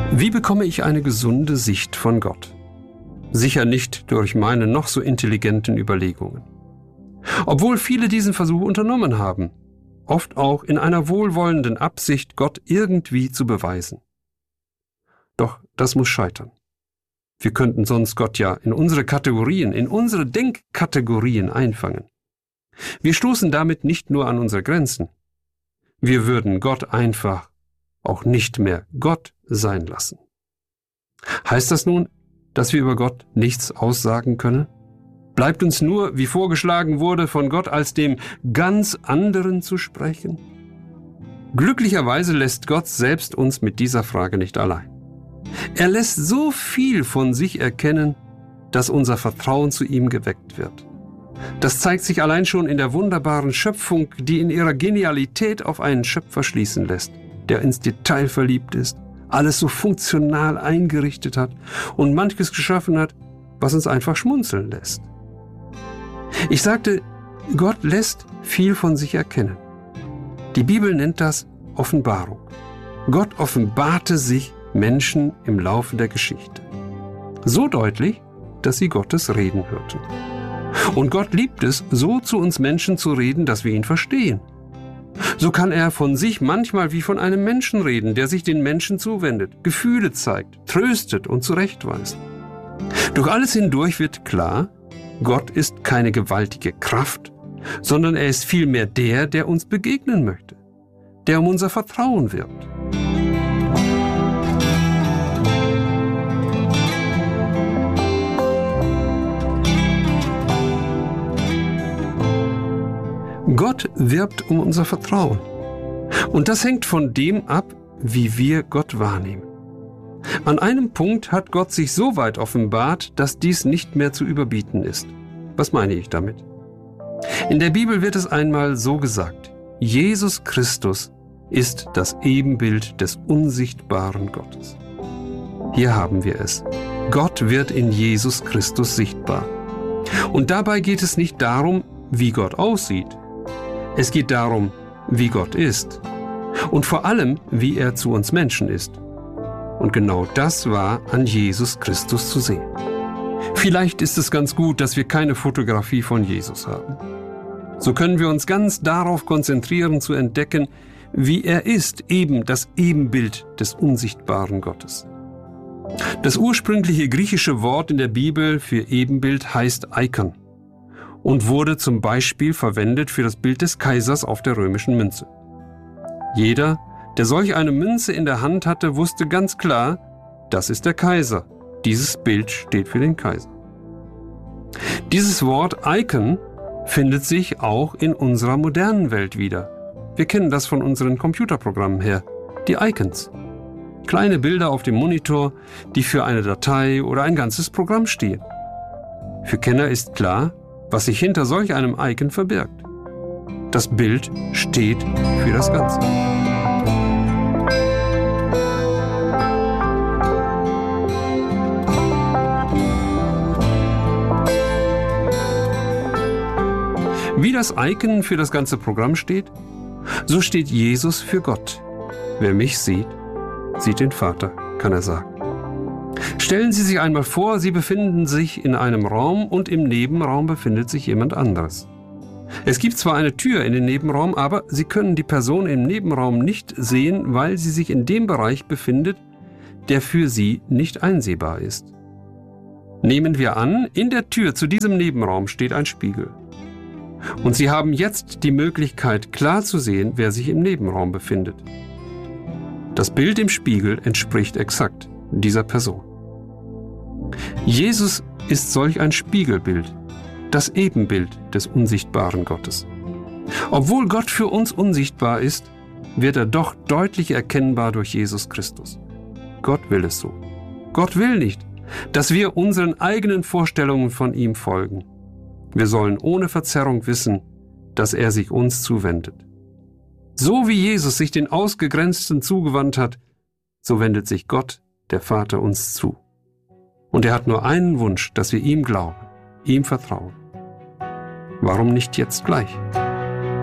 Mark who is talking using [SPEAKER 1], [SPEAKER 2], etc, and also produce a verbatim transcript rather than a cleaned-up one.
[SPEAKER 1] Wie bekomme ich eine gesunde Sicht von Gott? Sicher nicht durch meine noch so intelligenten Überlegungen. Obwohl viele diesen Versuch unternommen haben, oft auch in einer wohlwollenden Absicht, Gott irgendwie zu beweisen. Doch das muss scheitern. Wir könnten sonst Gott ja in unsere Kategorien, in unsere Denkkategorien einfangen. Wir stoßen damit nicht nur an unsere Grenzen. Wir würden Gott einfach auch nicht mehr Gott sein lassen. Heißt das nun, dass wir über Gott nichts aussagen können? Bleibt uns nur, wie vorgeschlagen wurde, von Gott als dem ganz anderen zu sprechen? Glücklicherweise lässt Gott selbst uns mit dieser Frage nicht allein. Er lässt so viel von sich erkennen, dass unser Vertrauen zu ihm geweckt wird. Das zeigt sich allein schon in der wunderbaren Schöpfung, die in ihrer Genialität auf einen Schöpfer schließen lässt, der ins Detail verliebt ist, alles so funktional eingerichtet hat und manches geschaffen hat, was uns einfach schmunzeln lässt. Ich sagte, Gott lässt viel von sich erkennen. Die Bibel nennt das Offenbarung. Gott offenbarte sich Menschen im Laufe der Geschichte. So deutlich, dass sie Gottes Reden hörten. Und Gott liebt es, so zu uns Menschen zu reden, dass wir ihn verstehen. So kann er von sich manchmal wie von einem Menschen reden, der sich den Menschen zuwendet, Gefühle zeigt, tröstet und zurechtweist. Durch alles hindurch wird klar, Gott ist keine gewaltige Kraft, sondern er ist vielmehr der, der uns begegnen möchte, der um unser Vertrauen wirbt. Gott wirbt um unser Vertrauen. Und das hängt von dem ab, wie wir Gott wahrnehmen. An einem Punkt hat Gott sich so weit offenbart, dass dies nicht mehr zu überbieten ist. Was meine ich damit? In der Bibel wird es einmal so gesagt: Jesus Christus ist das Ebenbild des unsichtbaren Gottes. Hier haben wir es. Gott wird in Jesus Christus sichtbar. Und dabei geht es nicht darum, wie Gott aussieht. Es geht darum, wie Gott ist. Und vor allem, wie er zu uns Menschen ist. Und genau das war an Jesus Christus zu sehen. Vielleicht ist es ganz gut, dass wir keine Fotografie von Jesus haben. So können wir uns ganz darauf konzentrieren, zu entdecken, wie er ist, eben das Ebenbild des unsichtbaren Gottes. Das ursprüngliche griechische Wort in der Bibel für Ebenbild heißt Icon und wurde zum Beispiel verwendet für das Bild des Kaisers auf der römischen Münze. Jeder, der solch eine Münze in der Hand hatte, wusste ganz klar, das ist der Kaiser. Dieses Bild steht für den Kaiser. Dieses Wort Icon findet sich auch in unserer modernen Welt wieder. Wir kennen das von unseren Computerprogrammen her, die Icons. Kleine Bilder auf dem Monitor, die für eine Datei oder ein ganzes Programm stehen. Für Kenner ist klar, was sich hinter solch einem Icon verbirgt. Das Bild steht für das Ganze. Wie das Icon für das ganze Programm steht, so steht Jesus für Gott. Wer mich sieht, sieht den Vater, kann er sagen. Stellen Sie sich einmal vor, Sie befinden sich in einem Raum und im Nebenraum befindet sich jemand anderes. Es gibt zwar eine Tür in den Nebenraum, aber Sie können die Person im Nebenraum nicht sehen, weil sie sich in dem Bereich befindet, der für Sie nicht einsehbar ist. Nehmen wir an, in der Tür zu diesem Nebenraum steht ein Spiegel. Und Sie haben jetzt die Möglichkeit, klar zu sehen, wer sich im Nebenraum befindet. Das Bild im Spiegel entspricht exakt dieser Person. Jesus ist solch ein Spiegelbild, das Ebenbild des unsichtbaren Gottes. Obwohl Gott für uns unsichtbar ist, wird er doch deutlich erkennbar durch Jesus Christus. Gott will es so. Gott will nicht, dass wir unseren eigenen Vorstellungen von ihm folgen. Wir sollen ohne Verzerrung wissen, dass er sich uns zuwendet. So wie Jesus sich den Ausgegrenzten zugewandt hat, so wendet sich Gott, der Vater, uns zu. Und er hat nur einen Wunsch, dass wir ihm glauben, ihm vertrauen. Warum nicht jetzt gleich?